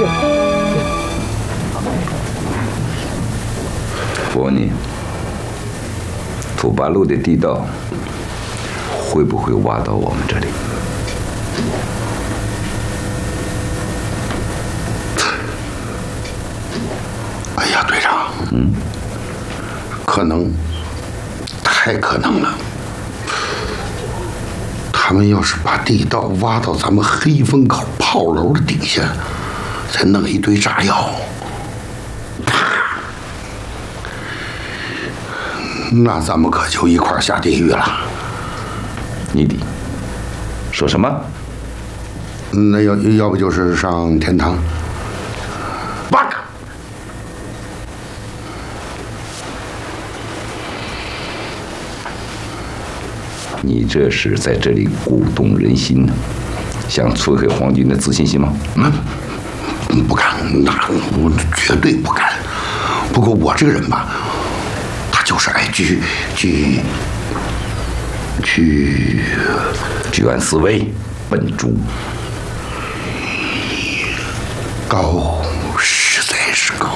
我问你，土八路的地道会不会挖到我们这里？ 哎呀，队长，可能，太可能了。他们要是把地道挖到咱们黑风口炮楼的底下，再弄一堆炸药，啪，那咱们可就一块儿下地狱了。 你的说什么？ 那要不就是上天堂。八个。 你这是在这里鼓动人心呢，想摧毁皇军的自信心吗？ 不敢，那我绝对不敢。不过我这个人吧，他就是爱居安思危，笨猪。 高，实在是高。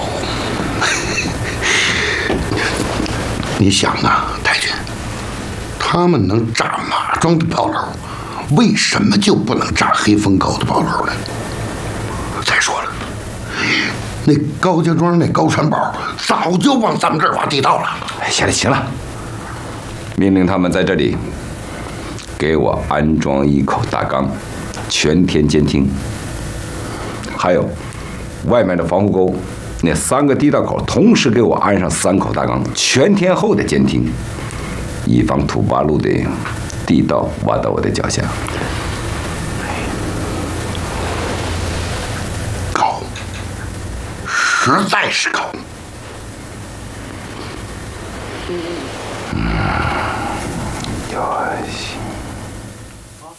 你想啊，太君，他们能炸马庄的炮楼，为什么就不能炸黑风口的炮楼呢？再说了，那高家庄那高传宝早就往咱们这儿挖地道了。 哎，行了，命令他们在这里给我安装一口大缸，全天监听。还有外面的防护沟，那3个地道口同时给我安上3口大缸，全天候的监听，以防土八路的地道挖到我的脚下。 高，实在是高。